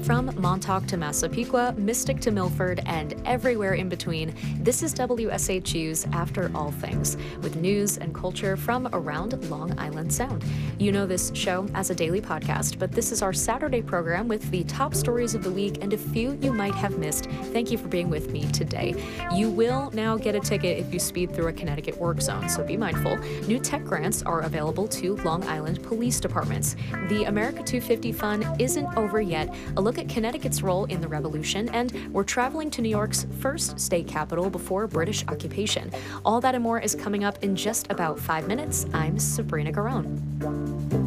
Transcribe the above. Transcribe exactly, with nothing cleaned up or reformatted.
From Montauk to Massapequa, Mystic to Milford, and everywhere in between, this is W S H U's After All Things, with news and culture from around Long Island Sound. You know this show as a daily podcast, but this is our Saturday program with the top stories of the week and a few you might have missed. Thank you for being with me today. You will now get a ticket if you speed through a Connecticut work zone, so be mindful. New tech grants are available to Long Island police departments. The America two fifty Fun isn't over yet. A look at Connecticut's role in the revolution, and we're traveling to New York's first state capital before British occupation. All that and more is coming up in just about five minutes. I'm Sabrina Garone.